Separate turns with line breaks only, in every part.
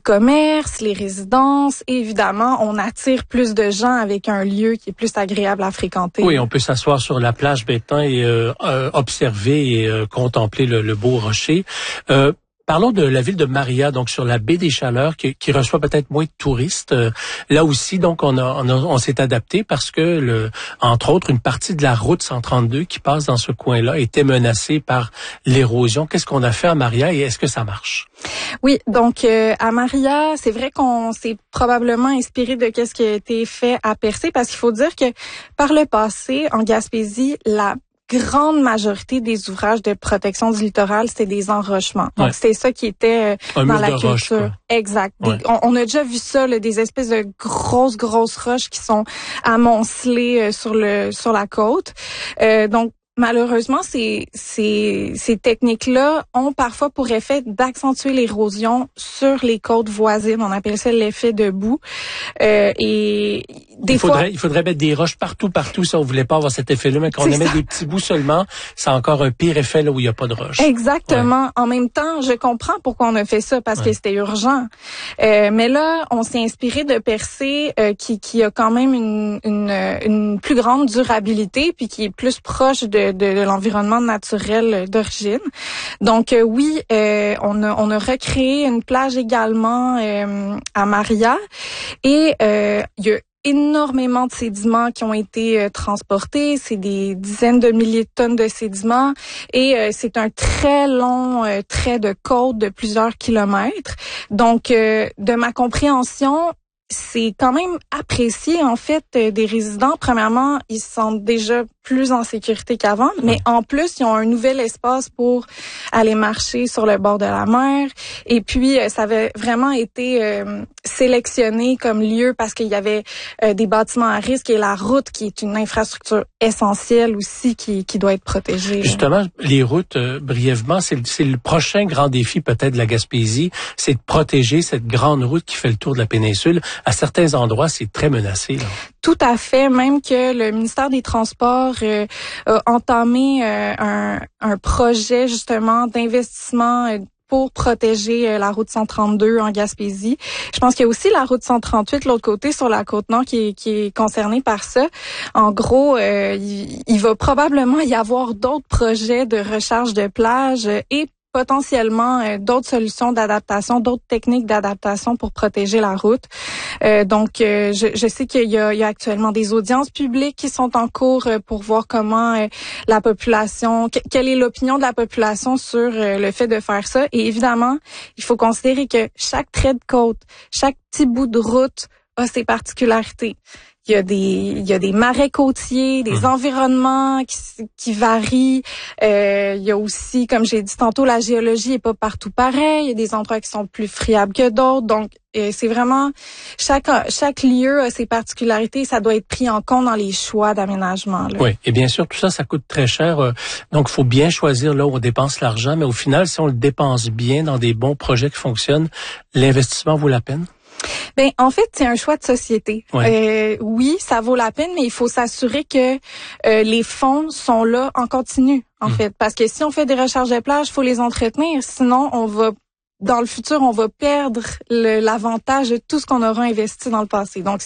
commerces, les résidences. Et évidemment, on attire plus de gens avec un lieu qui est plus agréable à fréquenter.
Oui, on peut s'asseoir sur la plage maintenant et observer et contempler le beau rocher. Parlons de la ville de Maria, donc sur la baie des Chaleurs, qui reçoit peut-être moins de touristes. Là aussi, donc, on s'est adapté parce que, entre autres, une partie de la route 132 qui passe dans ce coin-là était menacée par l'érosion. Qu'est-ce qu'on a fait à Maria et est-ce que ça marche?
Oui, donc à Maria, c'est vrai qu'on s'est probablement inspiré de ce qui a été fait à Percé, parce qu'il faut dire que par le passé, en Gaspésie, la grande majorité des ouvrages de protection du littoral, c'était des enrochements. Donc, c'était ça qui était dans la culture. Roche, exact. Ouais. On a déjà vu ça, là, des espèces de grosses roches qui sont amoncelées sur la côte. Donc, malheureusement, ces techniques-là ont parfois pour effet d'accentuer l'érosion sur les côtes voisines. On appelle ça l'effet de boue. Et il
faudrait mettre des roches partout, si on voulait pas avoir cet effet-là. Mais quand on met des petits bouts seulement, c'est encore un pire effet là où il n'y a pas de roches.
Exactement. Ouais. En même temps, je comprends pourquoi on a fait ça, parce que c'était urgent. Mais là, on s'est inspiré de Percé, qui a quand même une plus grande durabilité, puis qui est plus proche de l'environnement naturel d'origine. Donc oui, on a recréé une plage également à Maria, et il y a énormément de sédiments qui ont été transportés. C'est des dizaines de milliers de tonnes de sédiments, et c'est un très long trait de côte de plusieurs kilomètres. Donc, de ma compréhension, c'est quand même apprécié, en fait, des résidents. Premièrement, ils se sentent déjà plus en sécurité qu'avant, mais en plus, ils ont un nouvel espace pour aller marcher sur le bord de la mer. Et puis, ça avait vraiment été sélectionné comme lieu parce qu'il y avait des bâtiments à risque et la route, qui est une infrastructure essentielle aussi, qui doit être protégée.
Justement, les routes, brièvement, c'est le prochain grand défi peut-être de la Gaspésie, c'est de protéger cette grande route qui fait le tour de la péninsule. À certains endroits, c'est très menacé, là.
Tout à fait, même que le ministère des Transports a entamé un projet justement d'investissement pour protéger la route 132 en Gaspésie. Je pense qu'il y a aussi la route 138 de l'autre côté, sur la côte nord, qui est concernée par ça. En gros, il va probablement y avoir d'autres projets de recharge de plage et potentiellement d'autres solutions d'adaptation, d'autres techniques d'adaptation pour protéger la route. Donc, je sais qu'il y a actuellement des audiences publiques qui sont en cours pour voir comment la population, quelle est l'opinion de la population sur le fait de faire ça. Et évidemment, il faut considérer que chaque trait de côte, chaque petit bout de route a ses particularités. Il y a des marais côtiers, des environnements qui varient. Il y a aussi, comme j'ai dit tantôt, la géologie est pas partout pareil. Il y a des endroits qui sont plus friables que d'autres. Donc, c'est vraiment chaque lieu a ses particularités. Ça doit être pris en compte dans les choix d'aménagement.
Oui, et bien sûr, tout ça coûte très cher. Donc, il faut bien choisir là où on dépense l'argent. Mais au final, si on le dépense bien dans des bons projets qui fonctionnent, l'investissement vaut la peine?
Ben, en fait, c'est un choix de société. Ouais. Oui, ça vaut la peine, mais il faut s'assurer que les fonds sont là en continu, en fait. Parce que si on fait des recharges de plage, il faut les entretenir. Sinon, dans le futur, on va perdre l'avantage de tout ce qu'on aura investi dans le passé. Donc,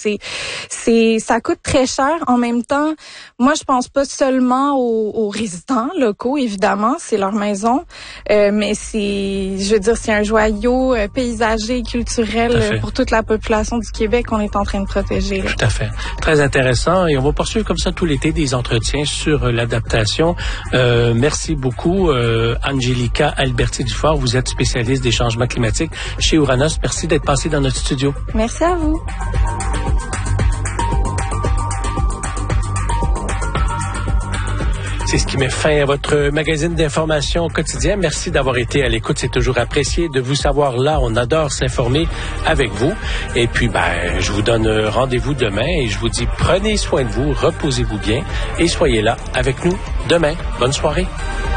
ça coûte très cher. En même temps, moi, je pense pas seulement aux résidents locaux, évidemment, c'est leur maison, mais c'est un joyau paysager et culturel pour toute la population du Québec qu'on est en train de protéger. Là.
Tout à fait. Très intéressant. Et on va poursuivre comme ça tout l'été des entretiens sur l'adaptation. Merci beaucoup, Angelica Alberti-Dufort. Vous êtes spécialiste des changements climatiques chez Ouranos. Merci d'être passé dans notre studio.
Merci à vous.
C'est ce qui met fin à votre magazine d'information quotidien. Merci d'avoir été à l'écoute. C'est toujours apprécié de vous savoir là. On adore s'informer avec vous. Et puis, je vous donne rendez-vous demain et je vous dis prenez soin de vous, reposez-vous bien et soyez là avec nous demain. Bonne soirée.